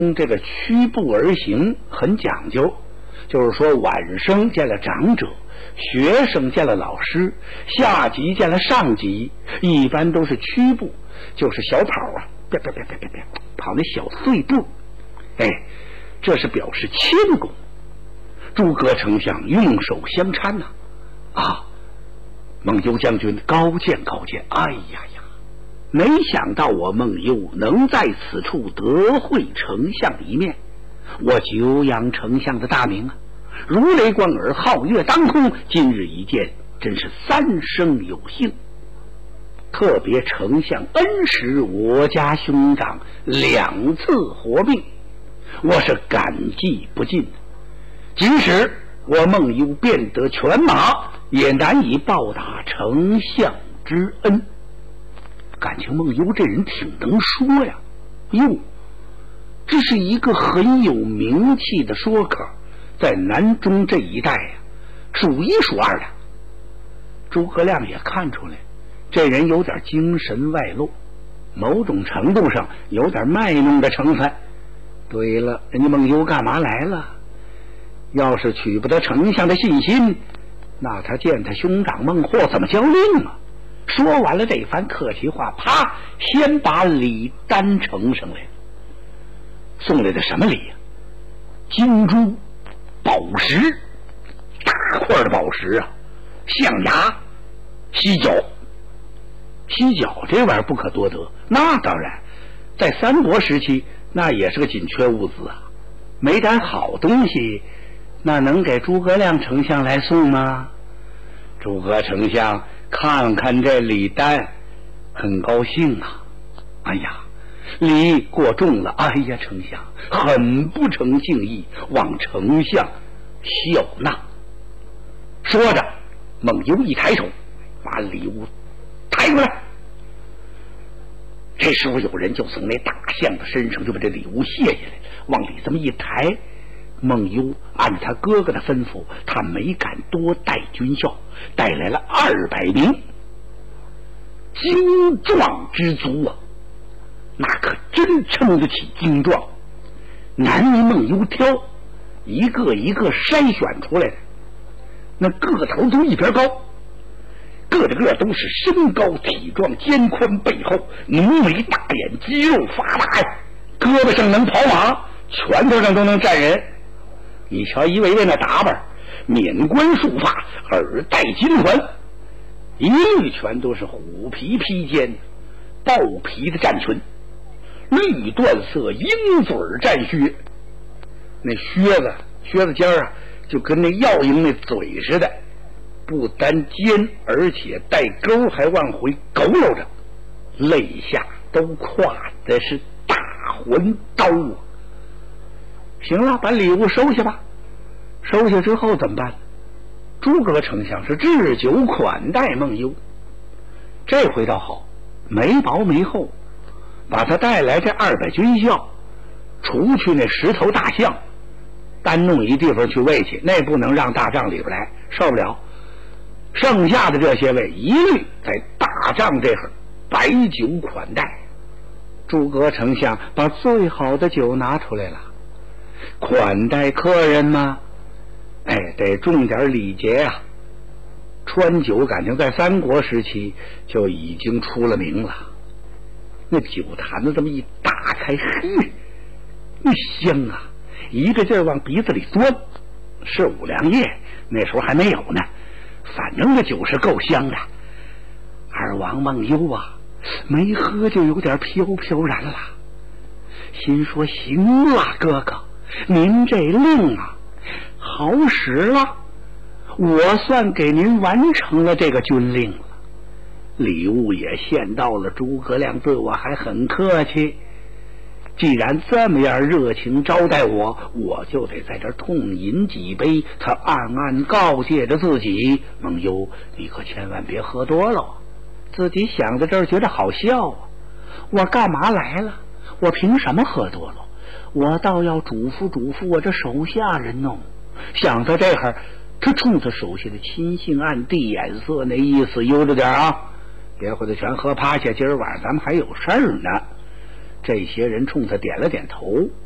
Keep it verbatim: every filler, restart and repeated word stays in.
这个屈步而行很讲究，就是说晚生见了长者，学生见了老师，下级见了上级，一般都是屈步，就是小跑啊，别别别别别别，跑那小碎步，哎，这是表示谦恭。诸葛丞相用手相搀呐、啊，啊，孟幽将军高见高见，哎呀呀！没想到我孟幽能在此处得会丞相的一面，我久仰丞相的大名啊，如雷贯耳，皓月当空，今日一见，真是三生有幸。特别丞相恩使我家兄长两次活命，我是感激不尽。即使我孟幽变得犬马，也难以报答丞相之恩。感情孟幽这人挺能说呀，哟，这是一个很有名气的说客，在南中这一带呀，数一数二的。诸葛亮也看出来，这人有点精神外露，某种程度上有点卖弄的成分。对了，人家孟幽干嘛来了？要是取不得丞相的信心，那他见他兄长孟获怎么交令啊？说完了这番客气话，啪，先把礼单呈上来了。送来的什么礼呀、啊？金珠、宝石，大块的宝石啊，象牙、犀角。犀角这玩意儿不可多得，那当然，在三国时期那也是个紧缺物资啊。没点好东西，那能给诸葛亮丞相来送吗？诸葛丞相看看这礼单，很高兴啊！哎呀，礼过重了，哎呀，丞相很不成敬意，望丞相笑纳。说着，孟幽一抬手，把礼物抬过来。这时候有人就从那大象的身上就把这礼物卸下来，往里这么一抬。孟幽按他哥哥的吩咐，他没敢多带军校，带来了二百名精壮之族啊，那可真称得起精壮。难为孟幽挑，一个一个筛选出来的，那个头都一边高，个的个都是身高体壮，肩宽背厚，浓眉大眼，肌肉发达呀，胳膊上能跑马，拳头上都能站人。你瞧一位位那打扮，冕冠束发，耳戴金环，一律全都是虎皮披肩，豹皮的战裙，绿缎色鹰嘴战靴，那靴子靴子尖啊，就跟那药鹰那嘴似的，不单尖，而且带钩，还往回佝偻着，肋下都挎的是大环刀啊。行了，把礼物收下吧。收下之后怎么办？诸葛丞相是置酒款待孟幽，这回倒好，没薄没厚，把他带来这二百军校，除去那十头大象，单弄一地方去喂去，那不能让大帐里边来，受不了。剩下的这些位一律在大帐这会儿摆酒款待。诸葛丞相把最好的酒拿出来了，款待客人吗？哎，得重点礼节呀、啊。川酒感情在三国时期就已经出了名了，那酒坛子这么一打开，嘿，那香啊，一个劲儿往鼻子里钻。是五粮液那时候还没有呢，反正这酒是够香的。二王孟幽啊，没喝就有点飘飘然了，心说行了，哥哥，您这令啊好使了，我算给您完成了这个军令了。礼物也献到了，诸葛亮对我还很客气，既然这么样热情招待我，我就得在这儿痛饮几杯。他暗暗告诫着自己，孟幽，你可千万别喝多了，自己想到这儿觉得好笑啊，我干嘛来了？我凭什么喝多了？我倒要嘱咐嘱咐我这手下人哦。想到这会儿，他冲他手下的亲信暗地眼色，那意思悠着点啊，别回头全喝趴下，今儿晚上咱们还有事儿呢。这些人冲他点了点头，